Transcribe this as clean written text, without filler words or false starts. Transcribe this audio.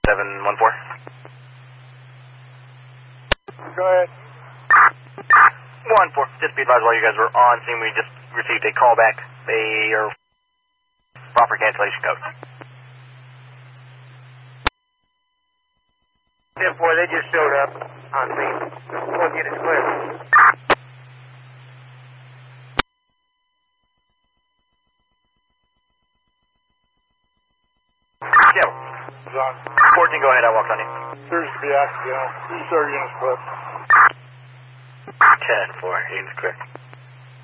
714. Go ahead. 1-4. Just be advised while you guys were on scene, we just received a call back. They are proper cancellation code. 10-4, they just showed up on scene. We'll get it clear. Yeah. 14, go ahead, I walked on you. Appears to be accidental. These are units clipped. 10-4, units correct.